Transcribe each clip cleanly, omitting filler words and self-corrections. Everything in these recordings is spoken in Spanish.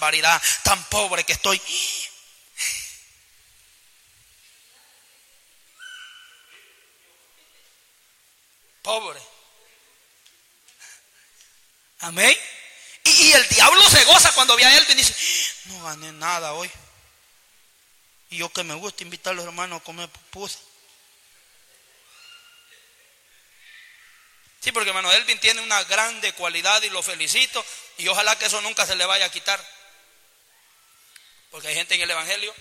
barbaridad, tan pobre que estoy. Pobre. Amén. Y el diablo se goza cuando ve a él y dice, no gané nada hoy. Y yo que me gusta invitar a los hermanos a comer pupusa. Sí, porque hermano Elvin tiene una grande cualidad y lo felicito. Y ojalá que eso nunca se le vaya a quitar. Porque hay gente en el evangelio.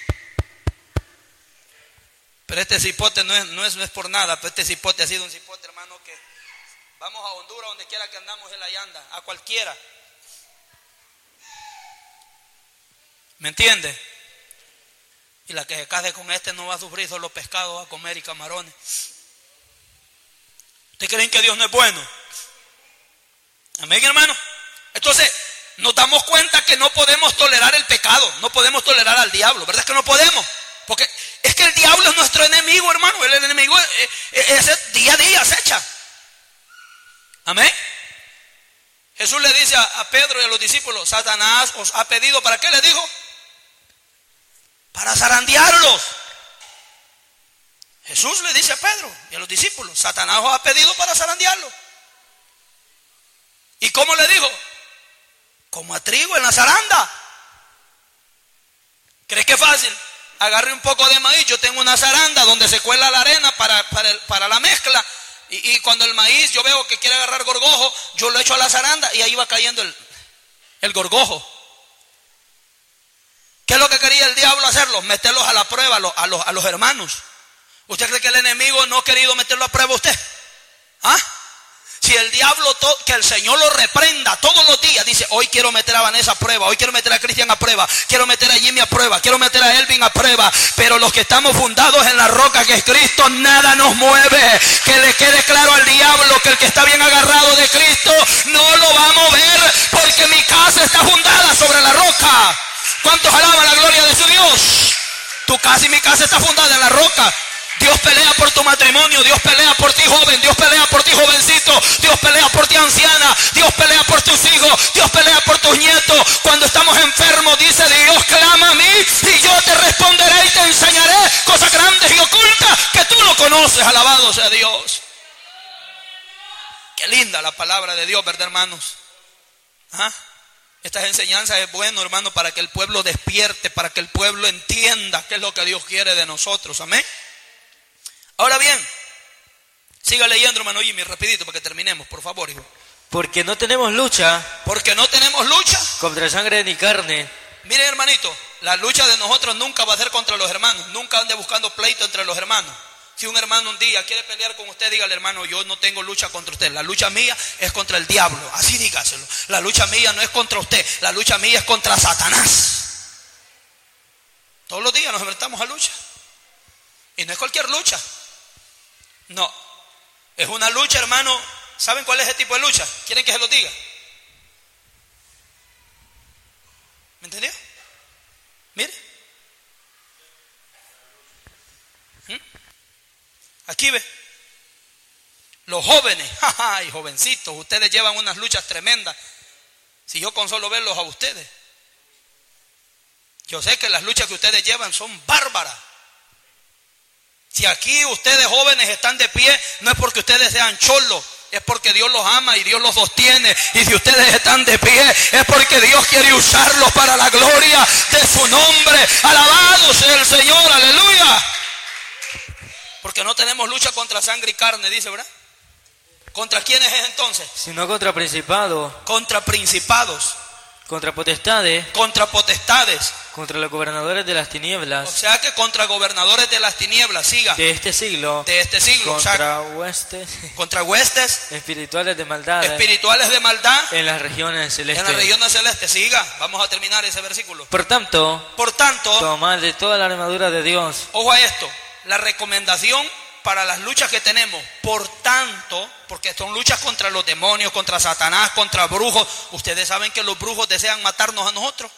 Pero este cipote no es por nada. Pero este cipote ha sido un cipote, hermano, que vamos a Honduras, donde quiera que andamos, él ahí anda. A cualquiera. ¿Me entiende? Y la que se case con este no va a sufrir solo pescado, va a comer y camarones. ¿Ustedes creen que Dios no es bueno? Amén, hermano. Entonces, nos damos cuenta que no podemos tolerar el pecado, no podemos tolerar al diablo, ¿verdad que no podemos? Porque es que el diablo es nuestro enemigo, hermano. El enemigo es día a día acecha. Amén. Jesús le dice a Pedro y a los discípulos, Satanás os ha pedido, ¿para qué le dijo? Para zarandearlos. Jesús le dice a Pedro y a los discípulos, Satanás os ha pedido para zarandearlos. ¿Y cómo le dijo? Como a trigo en la zaranda. ¿Crees que es fácil? Agarre un poco de maíz, yo tengo una zaranda donde se cuela la arena para la mezcla. Y cuando el maíz yo veo que quiere agarrar gorgojo, yo lo echo a la zaranda y ahí va cayendo el gorgojo. ¿Qué es lo que quería el diablo hacerlos? Meterlos a la prueba a los hermanos. ¿Usted cree que el enemigo no ha querido meterlo a prueba a usted? ¿Ah? Si el diablo, que el Señor lo reprenda todos los días, dice, hoy quiero meter a Vanessa a prueba, hoy quiero meter a Cristian a prueba, quiero meter a Jimmy a prueba, quiero meter a Elvin a prueba, pero los que estamos fundados en la roca que es Cristo, nada nos mueve. Que le quede claro al diablo que el que está bien agarrado de Cristo no lo va a mover, porque mi casa está fundada sobre la roca. ¿Cuántos alaban la gloria de su Dios? Tu casa y mi casa está fundada en la roca. Dios pelea por tu matrimonio, Dios pelea por ti joven, Dios pelea por ti jovencito, Dios pelea por ti anciana, Dios pelea por tus hijos, Dios pelea por tus nietos. Cuando estamos enfermos, dice Dios, clama a mí y yo te responderé y te enseñaré cosas grandes y ocultas que tú no conoces. Alabado sea Dios. Qué linda la palabra de Dios, ¿verdad, hermanos? ¿Ah? Estas enseñanzas es bueno, hermano, para que el pueblo despierte, para que el pueblo entienda qué es lo que Dios quiere de nosotros. Amén. Ahora bien, siga leyendo, hermano Jimmy, rapidito para que terminemos, por favor, hijo. Porque no tenemos lucha. Porque no tenemos lucha contra sangre ni carne. Miren, hermanito, la lucha de nosotros nunca va a ser contra los hermanos. Nunca ande buscando pleito entre los hermanos. Si un hermano un día quiere pelear con usted, dígale, hermano, yo no tengo lucha contra usted. La lucha mía es contra el diablo. Así dígaselo. La lucha mía no es contra usted. La lucha mía es contra Satanás. Todos los días nos enfrentamos a lucha. Y no es cualquier lucha. No. Es una lucha, hermano. ¿Saben cuál es el tipo de lucha? ¿Quieren que se lo diga? ¿Me entendió? Mire. Aquí ve. Los jóvenes, y jovencitos, ustedes llevan unas luchas tremendas. Si yo con solo verlos a ustedes, yo sé que las luchas que ustedes llevan son bárbaras. Si aquí ustedes jóvenes están de pie, no es porque ustedes sean cholos, es porque Dios los ama y Dios los sostiene. Y si ustedes están de pie, es porque Dios quiere usarlos para la gloria de su nombre. Alabado sea el Señor, aleluya. Porque no tenemos lucha contra sangre y carne, dice, ¿verdad? ¿Contra quiénes es entonces? Sino contra principados. Contra principados. Contra potestades. Contra potestades. Contra los gobernadores de las tinieblas. O sea que contra gobernadores de las tinieblas, siga. De este siglo. De este siglo. Contra huestes. Contra huestes. Espirituales de maldad. Espirituales de maldad. En las regiones celestes. En las regiones celestes, siga. Vamos a terminar ese versículo. Por tanto. Tomad de toda la armadura de Dios. Ojo a esto. La recomendación para las luchas que tenemos, por tanto, porque son luchas contra los demonios, contra Satanás, contra brujos. Ustedes saben que los brujos desean matarnos a nosotros.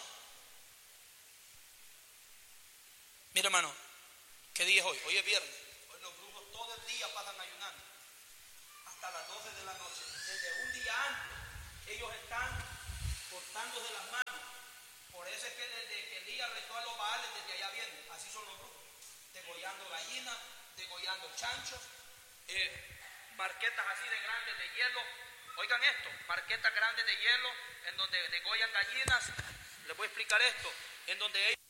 Mira, hermano, ¿qué día es hoy? Hoy es viernes. Hoy los brujos todo el día pasan ayunando hasta las 12 de la noche. Desde un día antes ellos están cortándose las manos son los brujos. Degollando gallinas, degollando chanchos, marquetas así de grandes de hielo. Oigan esto, marquetas grandes de hielo en donde degollan gallinas. Les voy a explicar esto, en donde ellos